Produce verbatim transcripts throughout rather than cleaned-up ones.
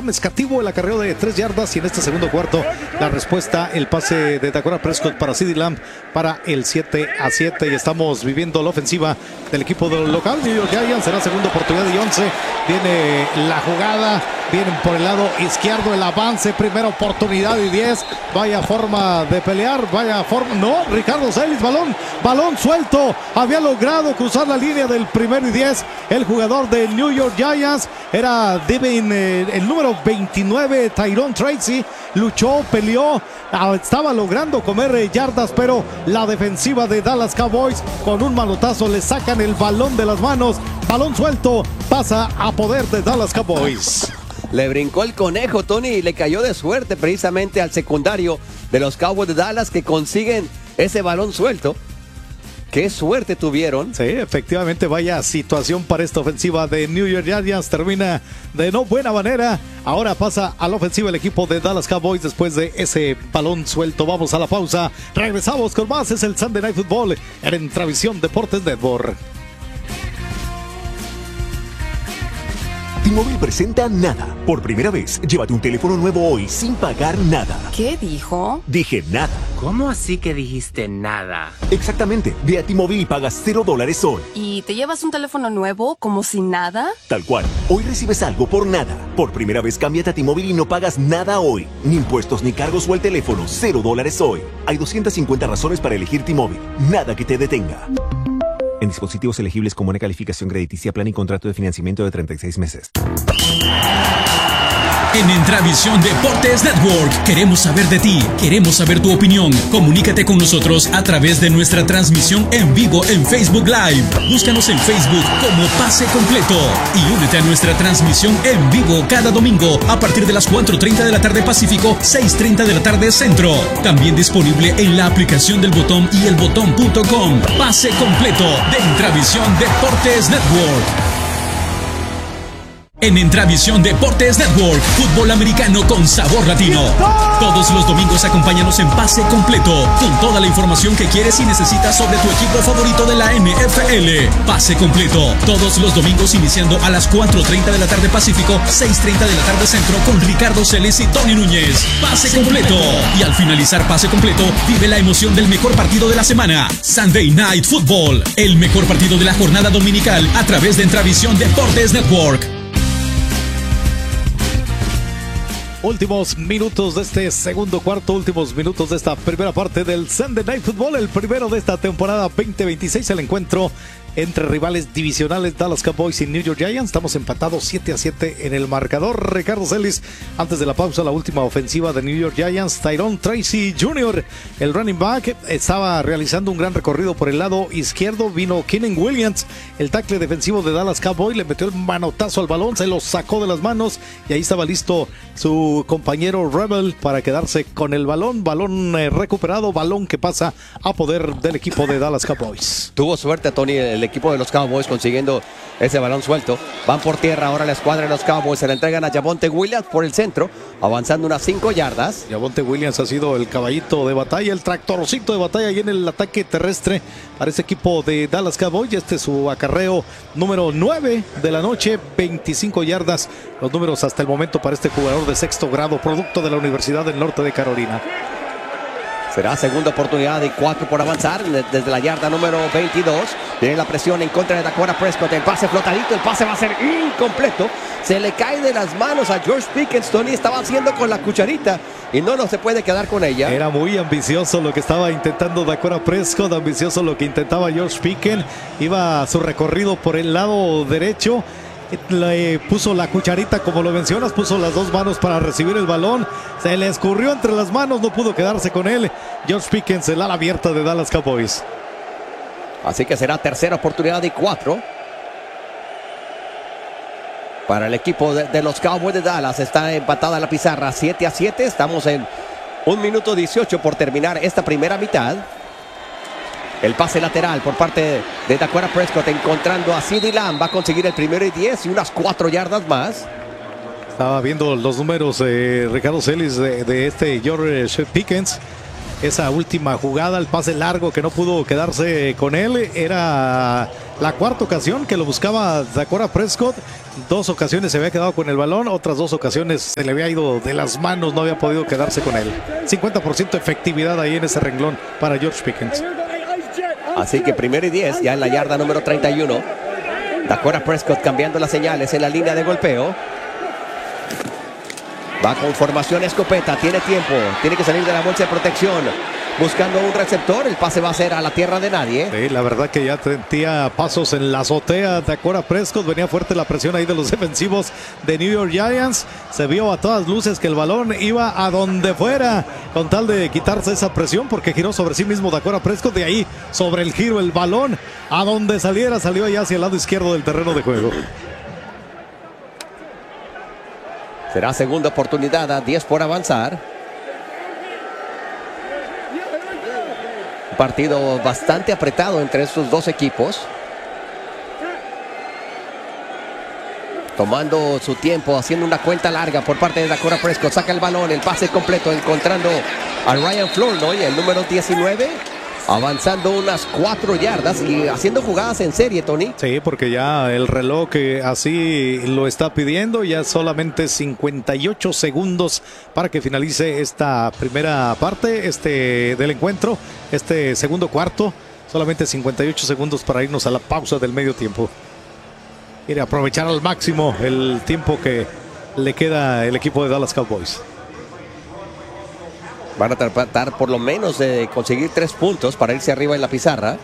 balón escativo, el acarreo de tres yardas y en este segundo cuarto la respuesta, el pase de Dakota Prescott para CeeDee Lamb para el siete a siete y estamos viviendo la ofensiva del equipo del local New York Giants. Será segunda oportunidad y once. Viene la jugada, vienen por el lado izquierdo el avance, primera oportunidad y diez. Vaya forma de pelear, vaya forma, no, Ricardo Celis, balón, balón suelto, había logrado cruzar la línea del primero y diez. El jugador de New York Giants era Devin, eh, el número veintinueve, Tyrone Tracy, luchó, peleó, estaba logrando comer eh, yardas, pero la defensiva de Dallas Cowboys con un manotazo le sacan el balón de las manos. Balón suelto, pasa a poder de Dallas Cowboys. Le brincó el conejo, Tony, y le cayó de suerte precisamente al secundario de los Cowboys de Dallas, que consiguen ese balón suelto. ¡Qué suerte tuvieron! Sí, efectivamente, vaya situación para esta ofensiva de New York Giants. Termina de no buena manera. Ahora pasa a la ofensiva el equipo de Dallas Cowboys después de ese balón suelto. Vamos a la pausa. Regresamos con más. Es el Sunday Night Football en Entravisión Deportes Network. T-Mobile presenta Nada. Por primera vez, llévate un teléfono nuevo hoy sin pagar nada. ¿Qué dijo? Dije nada. ¿Cómo así que dijiste nada? Exactamente. Ve a T-Mobile y pagas cero dólares hoy. ¿Y te llevas un teléfono nuevo como si nada? Tal cual. Hoy recibes algo por nada. Por primera vez, cámbiate a T-Mobile y no pagas nada hoy. Ni impuestos ni cargos o el teléfono. Cero dólares hoy. Hay doscientas cincuenta razones para elegir T-Mobile. Nada que te detenga. En dispositivos elegibles con buena calificación crediticia, plan y contrato de financiamiento de treinta y seis meses. En Entravisión Deportes Network queremos saber de ti, queremos saber tu opinión. Comunícate con nosotros a través de nuestra transmisión en vivo en Facebook Live. Búscanos en Facebook como Pase Completo y únete a nuestra transmisión en vivo cada domingo a partir de las cuatro treinta de la tarde Pacífico, seis treinta de la tarde Centro. También disponible en la aplicación del Botón y el botón punto com. Pase Completo de Entravisión Deportes Network. En Entravisión Deportes Network, fútbol americano con sabor latino. Todos los domingos acompáñanos en Pase Completo, con toda la información que quieres y necesitas sobre tu equipo favorito de la N F L. Pase Completo, todos los domingos iniciando a las cuatro treinta de la tarde Pacífico, seis treinta de la tarde Centro, con Ricardo Celis y Tony Núñez. Pase Completo. Y al finalizar Pase Completo, vive la emoción del mejor partido de la semana, Sunday Night Football, el mejor partido de la jornada dominical a través de Entravisión Deportes Network. Últimos minutos de este segundo cuarto, últimos minutos de esta primera parte del Sunday Night Football, el primero de esta temporada veinte veintiséis, el encuentro entre rivales divisionales Dallas Cowboys y New York Giants. Estamos empatados siete a siete en el marcador. Ricardo Celis, antes de la pausa, la última ofensiva de New York Giants, Tyrone Tracy junior, el running back, estaba realizando un gran recorrido por el lado izquierdo. Vino Keenan Williams, el tackle defensivo de Dallas Cowboys, le metió el manotazo al balón, se lo sacó de las manos y ahí estaba listo su compañero Rebel para quedarse con el balón. Balón eh, recuperado, balón que pasa a poder del equipo de Dallas Cowboys. Tuvo suerte, Tony, el equipo de los Cowboys consiguiendo ese balón suelto. Van por tierra ahora la escuadra de los Cowboys, se la entregan a Javonte Williams por el centro, avanzando unas cinco yardas. Javonte Williams ha sido el caballito de batalla, el tractorcito de batalla ahí en el ataque terrestre para este equipo de Dallas Cowboys. Este es su acarreo número nueve de la noche, veinticinco yardas, los números hasta el momento para este jugador de sexto grado, producto de la Universidad del Norte de Carolina. Será segunda oportunidad y cuatro por avanzar desde la yarda número veintidós. Tiene la presión en contra de Dakota Prescott. El pase flotadito, el pase va a ser incompleto. Se le cae de las manos a George Pickens. Tony estaba haciendo con la cucharita y no, no se puede quedar con ella. Era muy ambicioso lo que estaba intentando Dakota Prescott, ambicioso lo que intentaba George Pickens. Iba a su recorrido por el lado derecho. Le puso la cucharita, como lo mencionas, puso las dos manos para recibir el balón, se le escurrió entre las manos, no pudo quedarse con él. George Pickens, el ala abierta de Dallas Cowboys. Así que será tercera oportunidad y cuatro para el equipo de, de los Cowboys de Dallas. Está empatada la pizarra siete a siete. Estamos en un minuto dieciocho por terminar esta primera mitad. El pase lateral por parte de Dakota Prescott, encontrando a CeeDee Lamb. Va a conseguir el primero y diez y unas cuatro yardas más. Estaba viendo los números de Ricardo Celis de, de este George Pickens. Esa última jugada, el pase largo que no pudo quedarse con él, era la cuarta ocasión que lo buscaba Dakota Prescott. Dos ocasiones se había quedado con el balón, otras dos ocasiones se le había ido de las manos, no había podido quedarse con él. cincuenta por ciento efectividad ahí en ese renglón para George Pickens. Así que primero y diez, ya en la yarda número treinta y uno. Dakota Prescott cambiando las señales en la línea de golpeo. Va con formación escopeta, tiene tiempo, tiene que salir de la bolsa de protección. Buscando un receptor, el pase va a ser a la tierra de nadie. Sí, la verdad que ya tenía pasos en la azotea Dakota Prescott, venía fuerte la presión ahí de los defensivos de New York Giants. Se vio a todas luces que el balón iba a donde fuera con tal de quitarse esa presión, porque giró sobre sí mismo Dakota Prescott. De ahí sobre el giro el balón a donde saliera, salió allá hacia el lado izquierdo del terreno de juego. Será segunda oportunidad, a diez por avanzar. Partido bastante apretado entre estos dos equipos. Tomando su tiempo, haciendo una cuenta larga por parte de Dakota Prescott. Saca el balón, el pase completo, encontrando a Ryan Flournoy, el número diecinueve. Avanzando unas cuatro yardas y haciendo jugadas en serie, Tony. Sí, porque ya el reloj que así lo está pidiendo, ya solamente cincuenta y ocho segundos para que finalice esta primera parte este del encuentro, este segundo cuarto. Solamente cincuenta y ocho segundos para irnos a la pausa del medio tiempo. Quiere aprovechar al máximo el tiempo que le queda el equipo de Dallas Cowboys. Van a tratar por lo menos de conseguir tres puntos para irse arriba en la pizarra.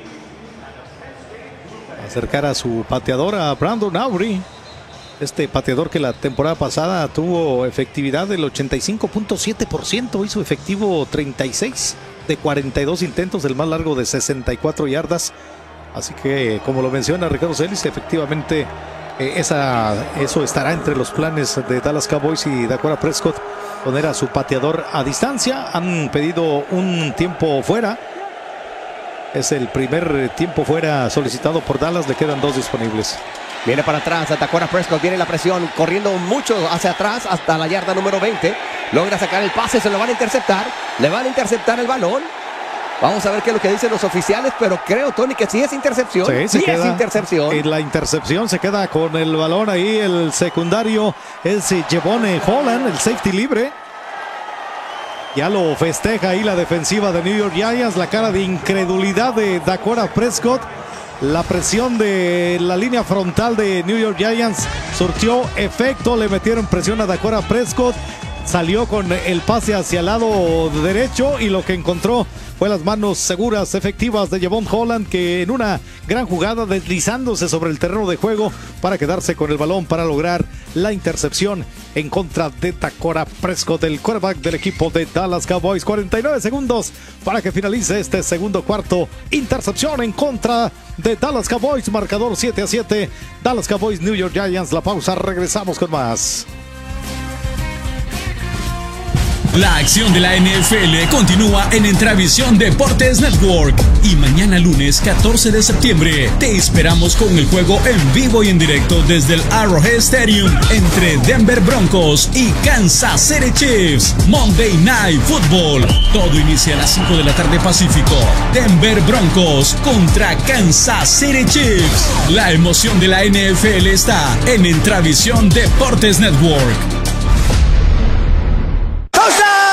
Acercar a su pateador, a Brandon Aubrey. Este pateador que la temporada pasada tuvo efectividad del ochenta y cinco punto siete por ciento. Hizo efectivo treinta y seis de cuarenta y dos intentos, el más largo de sesenta y cuatro yardas. Así que, como lo menciona Ricardo Celis, efectivamente eh, esa, eso estará entre los planes de Dallas Cowboys y Dakota Prescott. Poner a su pateador a distancia. Han pedido un tiempo fuera. Es el primer tiempo fuera solicitado por Dallas. Le quedan dos disponibles. Viene para atrás, Dakota Prescott, viene la presión, corriendo mucho hacia atrás hasta la yarda número veinte. Logra sacar el pase, se lo van a interceptar. Le van a interceptar el balón. Vamos a ver qué es lo que dicen los oficiales, pero creo, Tony, que sí es intercepción. Sí, sí queda, es intercepción. Y la intercepción se queda con el balón ahí. El secundario es Jevon Holland, el safety libre. Ya lo festeja ahí la defensiva de New York Giants. La cara de incredulidad de Dakota Prescott. La presión de la línea frontal de New York Giants surtió efecto. Le metieron presión a Dakota Prescott. Salió con el pase hacia el lado derecho y lo que encontró fue las manos seguras, efectivas de Jevon Holland, que en una gran jugada deslizándose sobre el terreno de juego para quedarse con el balón para lograr la intercepción en contra de Dakota Prescott, el quarterback del equipo de Dallas Cowboys. cuarenta y nueve segundos para que finalice este segundo cuarto. Intercepción en contra de Dallas Cowboys, marcador siete a siete. Dallas Cowboys, New York Giants. La pausa, regresamos con más. La acción de la N F L continúa en Entravisión Deportes Network y mañana lunes catorce de septiembre te esperamos con el juego en vivo y en directo desde el Arrowhead Stadium entre Denver Broncos y Kansas City Chiefs. Monday Night Football. Todo inicia a las cinco de la tarde Pacífico. Denver Broncos contra Kansas City Chiefs. La emoción de la N F L está en Entravisión Deportes Network.